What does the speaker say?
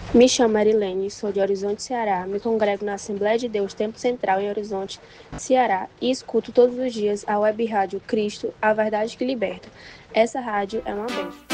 Me chamo Marilene, sou de Horizonte, Ceará. Me congrego na Assembleia de Deus Tempo Central em Horizonte, Ceará e escuto todos os dias a web rádio Cristo, a verdade que liberta. Essa rádio é uma bênção.